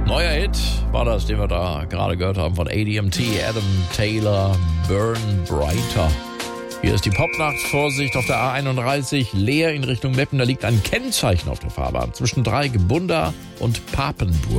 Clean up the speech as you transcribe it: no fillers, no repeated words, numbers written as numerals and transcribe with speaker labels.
Speaker 1: Neuer Hit war das, den wir da gerade gehört haben von ADMT, Adam Taylor, Burn Brighter. Hier ist die Popnacht, Vorsicht auf der A31, leer in Richtung Meppen. Da liegt ein Kennzeichen auf der Fahrbahn zwischen Dreieck, Bunda und Papenburg.